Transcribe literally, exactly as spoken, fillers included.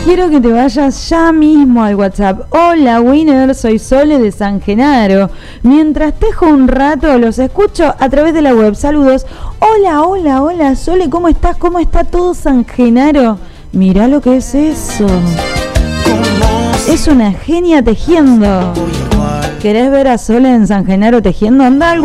quiero que te vayas ya mismo al WhatsApp. Hola Winner, soy Sole de San Genaro. Mientras tejo un rato, los escucho a través de la web. Saludos. Hola, hola, hola Sole, ¿cómo estás? ¿Cómo está todo San Genaro? Mirá lo que es eso. Es una genia tejiendo. ¿Querés ver a Sole en San Genaro tejiendo? Anda al